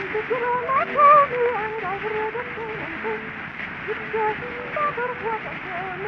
The girl told me, and I've read it, and it doesn't matter what I tell.